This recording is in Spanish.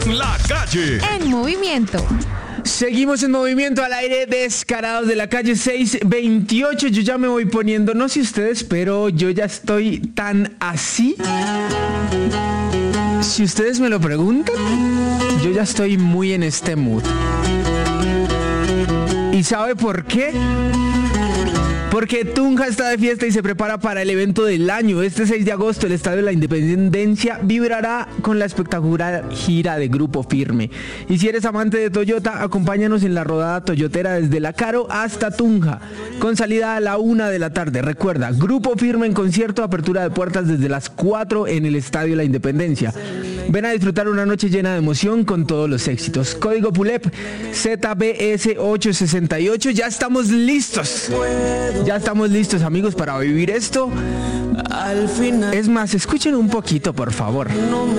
La Calle. En movimiento. Seguimos en movimiento al aire, Descarados de la Calle 628. Yo ya me voy poniendo, no sé ustedes, pero yo ya estoy tan así. Si ustedes me lo preguntan, yo ya estoy muy en este mood. ¿Y sabe por qué? Porque Tunja está de fiesta y se prepara para el evento del año. Este 6 de agosto el Estadio de la Independencia vibrará con la espectacular gira de Grupo Firme. Y si eres amante de Toyota, acompáñanos en la rodada toyotera desde La Caro hasta Tunja, con salida a la 1 de la tarde. Recuerda, Grupo Firme en concierto, apertura de puertas desde las 4 en el Estadio de la Independencia. Ven a disfrutar una noche llena de emoción con todos los éxitos. Código PULEP ZBS868. Ya estamos listos. Ya estamos listos, amigos, para vivir esto. Es más, escuchen un poquito, por favor. No me